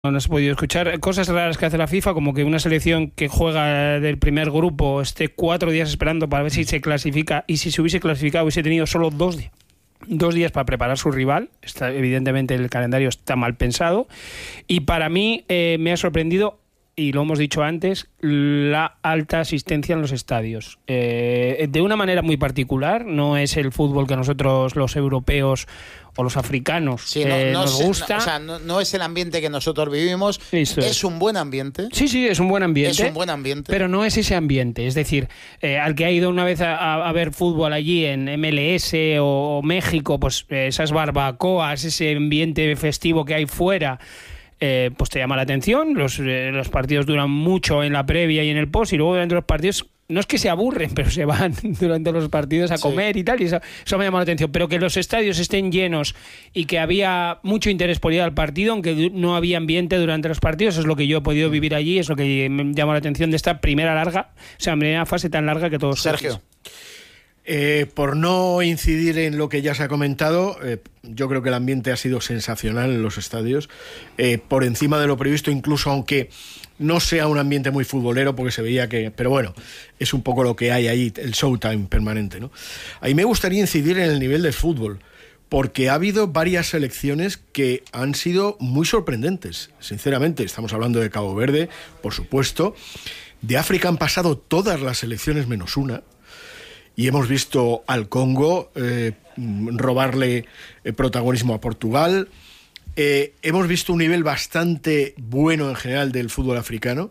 No has podido escuchar cosas raras que hace la FIFA, como que una selección que juega del primer grupo esté 4 días esperando para ver si se clasifica, y si se hubiese clasificado hubiese tenido solo 2 días para preparar su rival. Evidentemente el calendario está mal pensado, y para mí me ha sorprendido, y lo hemos dicho antes, la alta asistencia en los estadios. De una manera muy particular, no es el fútbol que nosotros los europeos o los africanos nos gusta. No es el ambiente que nosotros vivimos. Es un buen ambiente. Sí, es un buen ambiente. Es un buen ambiente. Pero no es ese ambiente. Es decir, al que ha ido una vez a ver fútbol allí en MLS o México, pues esas barbacoas, ese ambiente festivo que hay fuera, pues te llama la atención. Los partidos duran mucho en la previa y en el post, y luego durante los partidos no es que se aburren, pero se van durante los partidos a comer y tal, y eso me llama la atención. Pero que los estadios estén llenos y que había mucho interés por ir al partido, aunque no había ambiente durante los partidos, es lo que yo he podido vivir allí, es lo que me llama la atención de esta primera fase tan larga que todos. Sergio. Por no incidir en lo que ya se ha comentado, yo creo que el ambiente ha sido sensacional en los estadios, por encima de lo previsto, incluso aunque no sea un ambiente muy futbolero, porque se veía que... Pero bueno, es un poco lo que hay ahí, el showtime permanente, ¿no? Ahí me gustaría incidir en el nivel del fútbol, porque ha habido varias selecciones que han sido muy sorprendentes, sinceramente. Estamos hablando de Cabo Verde, por supuesto. De África han pasado todas las selecciones menos una, y hemos visto al Congo robarle protagonismo a Portugal. Hemos visto un nivel bastante bueno en general del fútbol africano,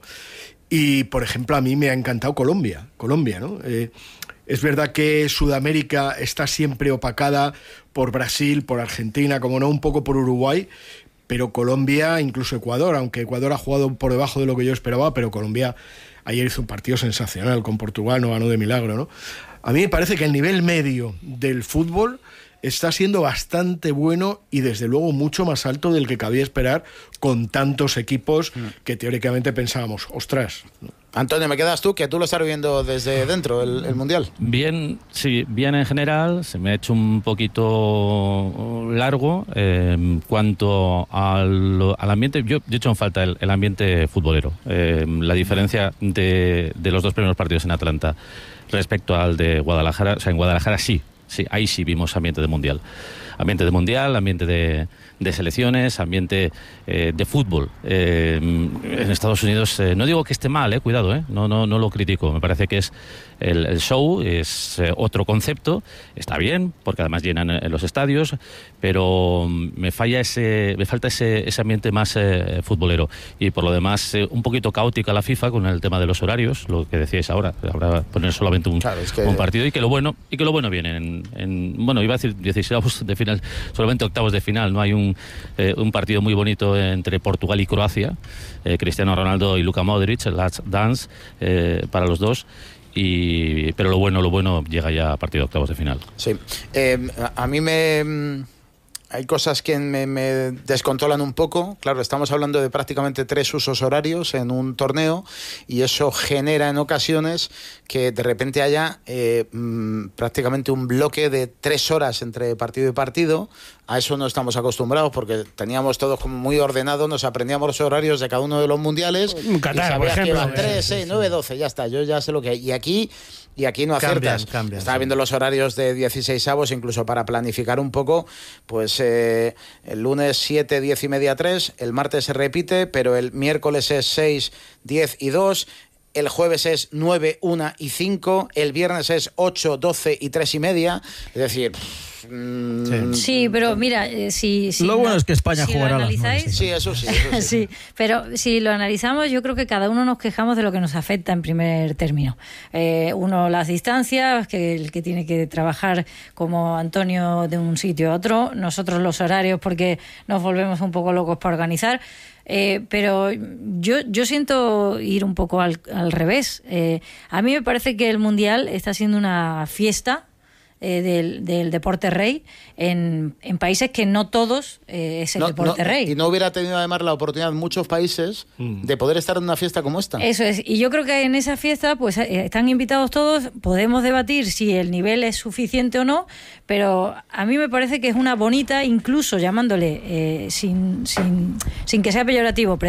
y por ejemplo a mí me ha encantado Colombia, ¿no? Es verdad que Sudamérica está siempre opacada por Brasil, por Argentina, como no, un poco por Uruguay, pero Colombia, incluso Ecuador, aunque Ecuador ha jugado por debajo de lo que yo esperaba, pero Colombia ayer hizo un partido sensacional con Portugal, no ganó de milagro, ¿no? A mí me parece que el nivel medio del fútbol está siendo bastante bueno, y desde luego mucho más alto del que cabía esperar con tantos equipos que teóricamente pensábamos, ostras, ¿no? Antonio, ¿me quedas tú? Que tú lo estás viendo desde dentro, el Mundial. Bien, sí, bien en general. Se me ha hecho un poquito largo en cuanto al ambiente. Yo he hecho en falta el ambiente futbolero. La diferencia de los dos primeros partidos en Atlanta respecto al de Guadalajara. O sea, en Guadalajara sí, ahí sí vimos ambiente de mundial. Ambiente de mundial, ambiente de selecciones, ambiente de fútbol. En Estados Unidos, no digo que esté mal, cuidado, no lo critico. Me parece que es el show, es otro concepto. Está bien, porque además llenan los estadios, pero me falta ese ambiente más futbolero. Y por lo demás, un poquito caótica la FIFA con el tema de los horarios, lo que decíais ahora poner solamente un partido, y que lo bueno viene bueno, iba a decir 16avos de final, solamente octavos de final. No hay un partido muy bonito entre Portugal y Croacia, Cristiano Ronaldo y Luka Modric, el Last Dance para los dos. Pero lo bueno llega ya a partir de octavos de final. Sí, a mí hay cosas que me descontrolan un poco. Claro, estamos hablando de prácticamente 3 usos horarios en un torneo, y eso genera en ocasiones que de repente haya prácticamente un bloque de 3 horas entre partido y partido. A eso no estamos acostumbrados, porque teníamos todos como muy ordenado, nos aprendíamos los horarios de cada uno de los mundiales. Qatar, por ejemplo. Que iban 3, 6, 9, 12, ya está, yo ya sé lo que hay. Y aquí no aciertas. Cambian, Estaba viendo los horarios de 16avos, incluso para planificar un poco, pues el lunes 7, 10 y media 3, el martes se repite, pero el miércoles es 6, 10 y 2, el jueves es 9, 1 y 5, el viernes es 8, 12 y 3 y media, es decir... Sí, pero mira, si lo bueno es que España jugará a las 9. Sí, eso sí. Sí, pero si lo analizamos, yo creo que cada uno nos quejamos de lo que nos afecta en primer término. Uno las distancias, que el que tiene que trabajar como Antonio de un sitio a otro, nosotros los horarios porque nos volvemos un poco locos para organizar. Pero yo siento ir un poco al revés. A mí me parece que el Mundial está siendo una fiesta del deporte rey en países que no todos es el deporte rey. Y no hubiera tenido además la oportunidad en muchos países de poder estar en una fiesta como esta. Eso es, y yo creo que en esa fiesta pues están invitados todos, podemos debatir si el nivel es suficiente o no, pero a mí me parece que es una bonita, incluso llamándole sin que sea peyorativo,